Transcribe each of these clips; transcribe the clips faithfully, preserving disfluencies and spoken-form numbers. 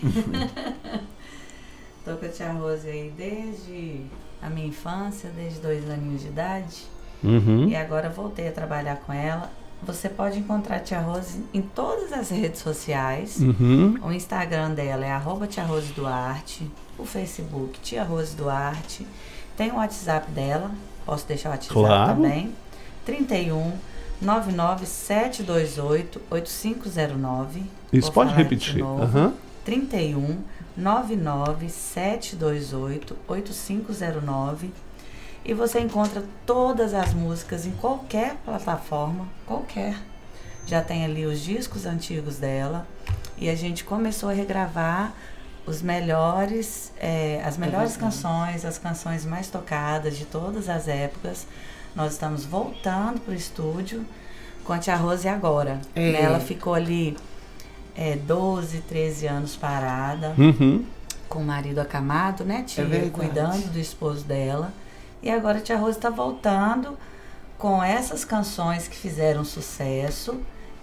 Tô com a tia Rose aí desde a minha infância, desde dois aninhos de idade. Uhum. E agora voltei a trabalhar com ela. Você pode encontrar a tia Rose em todas as redes sociais. Uhum. O Instagram dela é arroba tia Rose Duarte. O Facebook, Tia Rose Duarte. Tem o WhatsApp dela. Posso deixar o WhatsApp claro. também. trinta e um, nove nove sete dois oito, oito cinco zero nove. Isso, pode repetir. Uhum. trinta e um, nove nove sete dois oito, oito cinco zero nove. E você encontra todas as músicas em qualquer plataforma, qualquer. Já tem ali os discos antigos dela. E a gente começou a regravar os melhores, é, as melhores canções, as canções mais tocadas de todas as épocas. Nós estamos voltando para o estúdio com a tia Rose agora. É. Ela ficou ali é, doze, treze anos parada, uhum. com o marido acamado, né, tia? É cuidando do esposo dela. E agora a tia Rose está voltando com essas canções que fizeram sucesso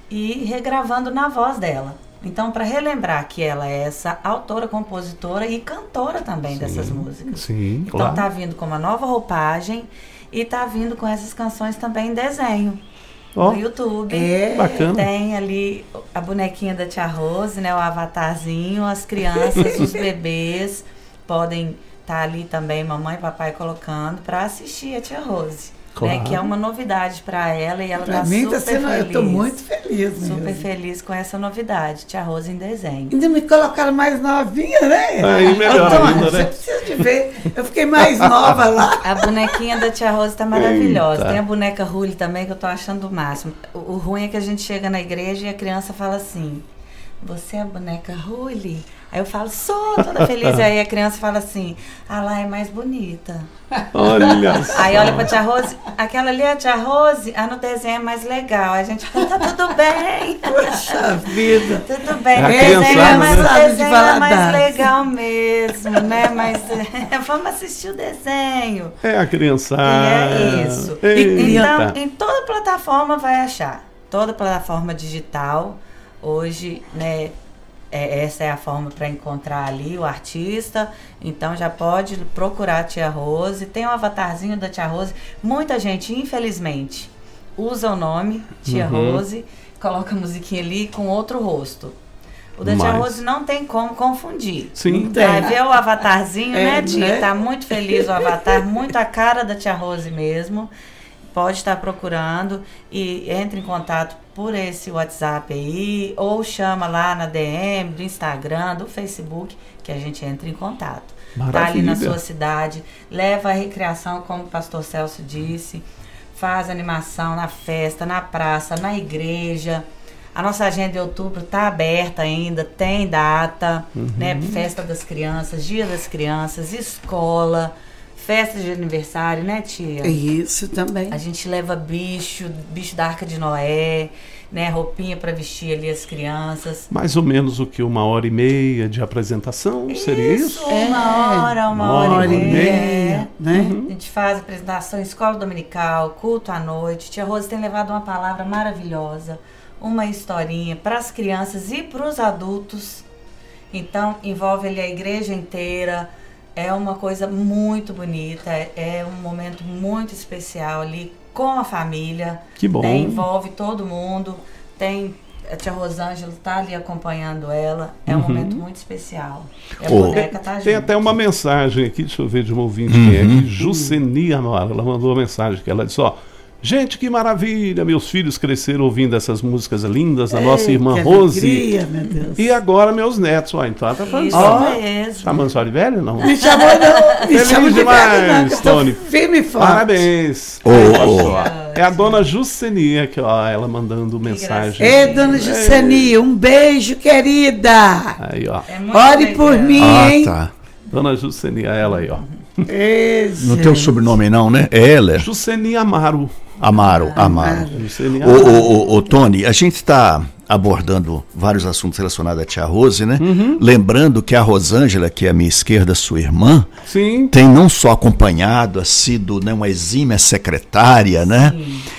e regravando na voz dela. Então, para relembrar que ela é essa autora, compositora e cantora também sim, dessas músicas. Sim, então, claro. tá vindo com uma nova roupagem e tá vindo com essas canções também em desenho. Oh, no YouTube. É. Bacana. Tem ali a bonequinha da tia Rose, né? O avatarzinho, as crianças, os bebês podem estar tá ali também, mamãe e papai colocando para assistir a tia Rose. Claro. Né, que é uma novidade para ela e ela pra tá mim super tá sendo, feliz. Eu tô muito feliz mesmo. Super feliz com essa novidade, tia Rose em desenho. Ainda me colocaram mais novinha, né? Aí melhor então, ainda, você né? precisa de ver. Eu fiquei mais nova lá. A bonequinha da tia Rose tá maravilhosa. Eita. Tem a boneca Ruli também, que eu tô achando o máximo. O, o ruim é que a gente chega na igreja e a criança fala assim: você é a boneca Ruli? Aí eu falo, sou, toda feliz. Aí a criança fala assim: ah lá, é mais bonita. Olha só. Aí olha pra tia Rose, aquela ali é a tia Rose, ah, no desenho é mais legal. A gente fala, tá tudo bem. Poxa vida. Tudo bem, É o a desenho, é criançada, mais, né? o desenho é mais Sabe de legal mesmo, né? Mas é, vamos assistir o desenho. É a criançada. E é isso. Eita. Então, em toda plataforma vai achar. Toda plataforma digital. Hoje, né, é, essa é a forma para encontrar ali o artista. Então já pode procurar a tia Rose. Tem um avatarzinho da tia Rose. Muita gente, infelizmente, usa o nome tia Uhum. Rose, coloca a musiquinha ali com outro rosto. O da Mas- tia Rose não tem como confundir. Sim. Vai ver o avatarzinho, É, né, tia? né? Tá muito feliz o avatar, muito a cara da tia Rose mesmo. Pode estar procurando e entre em contato por esse WhatsApp aí, ou chama lá na D M do Instagram, do Facebook, que a gente entra em contato. Tá ali na Maravilha. sua cidade, leva a recreação, como o pastor Celso disse, faz animação na festa, na praça, na igreja. A nossa agenda de outubro está aberta ainda, tem data, Uhum. né? Festa das crianças, dia das crianças, escola, festa de aniversário, né, tia? Isso também. A gente leva bicho, bicho da Arca de Noé, né? Roupinha para vestir ali as crianças. Mais ou menos o que? Uma hora e meia de apresentação? Seria isso? Uma hora, uma, Uma hora, hora e e meia. meia, né? Uhum. A gente faz apresentação, escola dominical, culto à noite. Tia Rose tem levado uma palavra maravilhosa, uma historinha para as crianças e para os adultos. Então, envolve ali a igreja inteira. É uma coisa muito bonita, é, é um momento muito especial ali com a família. Que bom. Né? Envolve todo mundo. Tem a tia Rosângela tá ali acompanhando ela. É um Uhum. momento muito especial. E a Ô, boneca tá Tem junto. até uma mensagem aqui, deixa eu ver de uma ouvinte quem é aqui, Juceni Amaro. Ela mandou uma mensagem que ela disse, ó, gente, que maravilha, meus filhos cresceram ouvindo essas músicas lindas da nossa Ei, irmã que Rose. alegria, meu Deus. E agora meus netos, ó, então ela tá falando Isso só. mesmo. Chamando só de velho, não? Me chamou não, me Feliz chamou de demais, velho, não, que eu tô Tony. firme e forte. Parabéns. Ô, Olha ô. só. É a dona Juceni aqui, ó, ela mandando mensagem. Ei, dona Juceni, um beijo, querida. Aí, ó. É muito Ore legal. por mim, Ah, hein? tá. Dona Juceni, é ela aí, ó. Ei, Não tem o gente. sobrenome não, né? É Heller. Juceni Amaro. Amaro, Amaro. Juceni Ô, Amaro. ô, ô, ô, Tony, a gente está abordando vários assuntos relacionados à tia Rose, né? Lembrando que a Rosângela, que é a minha esquerda, sua irmã, Sim. tem não só acompanhado, ha sido, né, uma exímia secretária, né?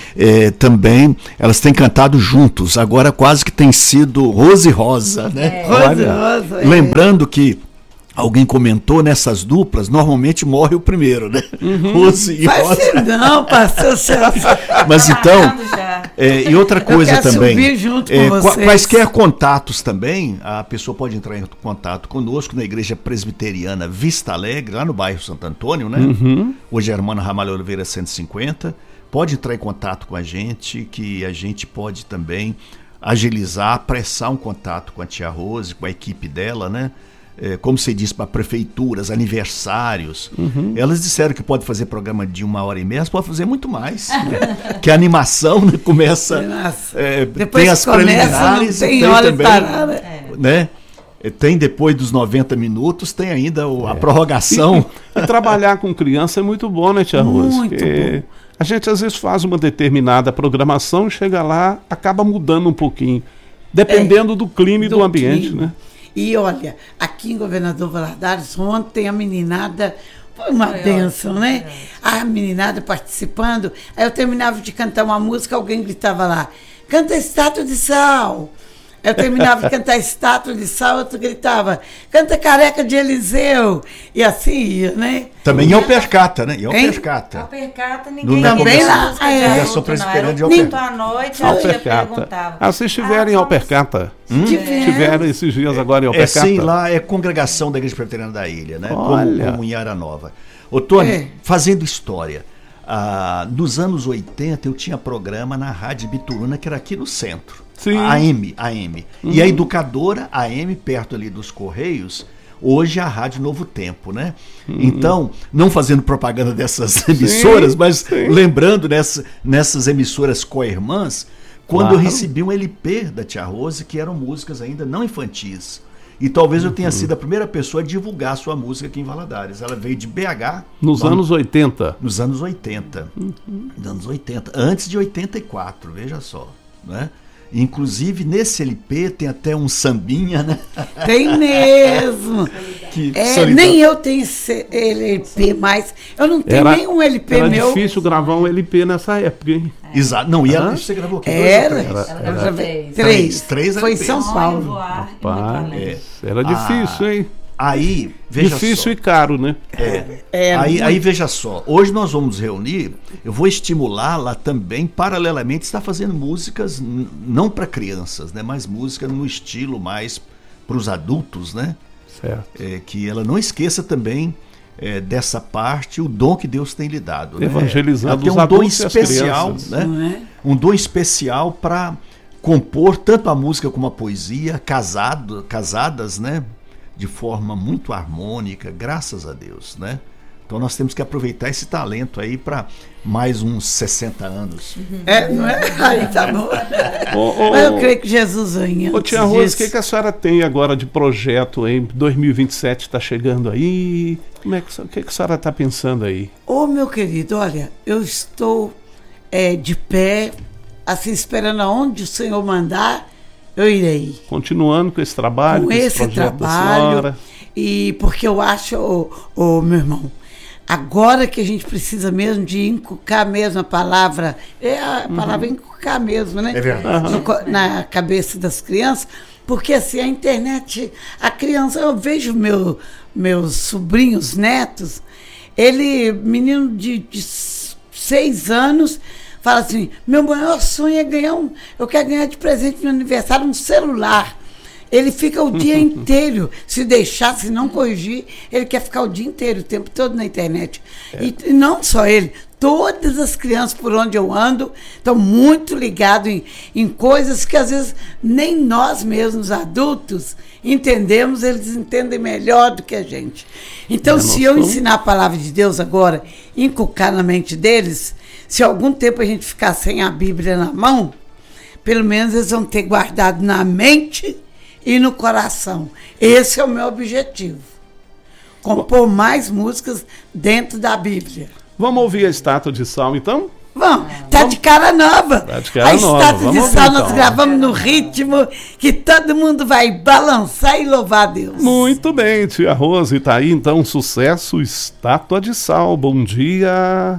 é, também elas têm cantado juntos. Agora quase que tem sido Rose e Rosa, né? É. Rose e Rosa, é. Lembrando que alguém comentou, nessas duplas, normalmente morre o primeiro, né? Uhum. Rose e Faz Rosa. não, pastor Celso. Mas então, é, e outra coisa Eu quero também, subir junto é, com qua- vocês. quaisquer contatos também, a pessoa pode entrar em contato conosco na Igreja Presbiteriana Vista Alegre, lá no bairro Santo Antônio, né? Uhum. Hoje é a irmã Ramalho Oliveira cento e cinquenta. Pode entrar em contato com a gente, que a gente pode também agilizar, apressar um contato com a tia Rose, com a equipe dela, né? É, como você disse, para prefeituras, aniversários. Uhum. Elas disseram que pode fazer programa de uma hora e meia, mas pode fazer muito mais. Né? Que a animação, né, começa. É, Depois tem as começa, preliminares, não tem tem hora também, de parar, né? né? Tem depois dos noventa minutos, tem ainda o, a prorrogação. E, e trabalhar com criança é muito bom, né, tia Rose? Muito bom. A gente às vezes faz uma determinada programação, chega lá, acaba mudando um pouquinho, dependendo é, do clima e do, do ambiente, clima. Né? E olha, aqui em Governador Valadares, ontem a meninada, foi uma bênção, né? A meninada participando, aí eu terminava de cantar uma música, alguém gritava lá, canta Estátua de Sal. Eu terminava de cantar Estátua de Sal, outro gritava, canta Careca de Eliseu. E assim ia, né? Também é o Percata, né? E é o Hein? Percata. A Percata, ninguém também lá. Ah, é. Eu sou presbiteriano de Alpercata. à noite, a tia Alpercata. perguntava. Ah, vocês estiverem em Ah, Alpercata? Hum? Tiveram esses dias agora em É Alpercata? sim, lá é congregação da Igreja Presbiteriana da Ilha, né? Olha. Como, como em Aranova. Ô, Tony, É. fazendo história. Ah, nos anos oitenta eu tinha programa na Rádio Bituruna, que era aqui no centro. Sim. A AM, A M. Uhum. E a educadora A M, perto ali dos Correios, hoje é a Rádio Novo Tempo, né? Uhum. Então, não fazendo propaganda dessas emissoras, sim, mas sim. lembrando nessa, nessas emissoras co-irmãs, quando Claro. eu recebi um L P da tia Rose, que eram músicas ainda não infantis. E talvez eu tenha sido a primeira pessoa a divulgar sua música aqui em Valadares. Ela veio de B H. Nos lá anos oitenta. Nos anos oitenta. Uhum. Nos anos oitenta. Antes de oitenta e quatro, veja só. Né? Inclusive, nesse L P tem até um sambinha, né? Tem mesmo. Que É, solidão. nem eu tenho esse L P mais. Eu não tenho Era, nenhum L P era meu. difícil gravar um L P nessa época, hein? Exato. Não, e ela, Hã? você gravou aqui? Era. Dois ou três? Ela Eu gravou gravei três. Três. Três Foi em L Ps. São Sonho, Paulo. voar e Pá, muito além. É. era difícil, Ah, hein? Aí, veja Difícil só. e caro, né? É. É, aí, muito. aí veja só, hoje nós vamos nos reunir, eu vou estimulá-la também, paralelamente, está fazendo músicas, n- não para crianças, né, mas música no estilo mais para os adultos, né? Certo. É, que ela não esqueça também é, dessa parte, o dom que Deus tem lhe dado. Né? Evangelizando Ela tem os um dom adultos e as especial, crianças. né? Não é? Um dom especial para compor tanto a música como a poesia, casado, casadas, né? De forma muito harmônica, graças a Deus, né? Então nós temos que aproveitar esse talento aí para mais uns sessenta anos. É, não é? Aí tá bom. Ô, ô, Mas eu creio que Jesus venha. Ô, tia Rose, o que, que a senhora tem agora de projeto em dois mil e vinte e sete? Está chegando aí? Como é que, o que, que a senhora está pensando aí? Ô, meu querido, olha, eu estou é, de pé, assim, esperando aonde o Senhor mandar, eu irei. Continuando com esse trabalho, Com com esse projeto da trabalho. senhora? E porque eu acho, ô, ô, meu irmão, agora que a gente precisa mesmo de inculcar mesmo a palavra, é a palavra inculcar mesmo, né? É verdade. No co- na cabeça das crianças, porque assim, a internet, a criança, eu vejo meu, meus sobrinhos, netos, ele, menino de, de seis anos, fala assim, meu maior sonho é ganhar um, eu quero ganhar de presente no aniversário um celular. Ele fica o dia inteiro, se deixar, se não corrigir, ele quer ficar o dia inteiro, o tempo todo na internet. É. E, e não só ele, todas as crianças por onde eu ando estão muito ligadas em, em coisas que às vezes nem nós mesmos, adultos, entendemos, eles entendem melhor do que a gente. Então, É, se eu somos... ensinar a palavra de Deus agora, inculcar na mente deles, se algum tempo a gente ficar sem a Bíblia na mão, pelo menos eles vão ter guardado na mente e no coração. Esse é o meu objetivo. Compor mais músicas dentro da Bíblia. Vamos ouvir a Estátua de Sal, então? Vamos, tá de cara nova. Tá de cara a nova. Estátua Vamos de ouvir, Sal então. nós gravamos no ritmo que todo mundo vai balançar e louvar a Deus. Muito bem, tia Rose, tá aí então, sucesso, Estátua de Sal. Bom dia.